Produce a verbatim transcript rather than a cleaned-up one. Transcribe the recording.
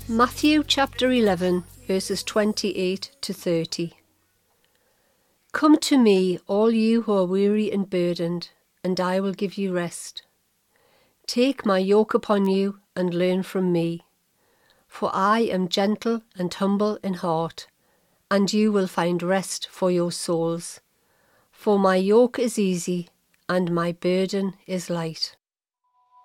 Matthew chapter eleven, verses twenty-eight to thirty. Come to me, all you who are weary and burdened, and I will give you rest. Take my yoke upon you and learn from me, for I am gentle and humble in heart, and you will find rest for your souls. For my yoke is easy and my burden is light.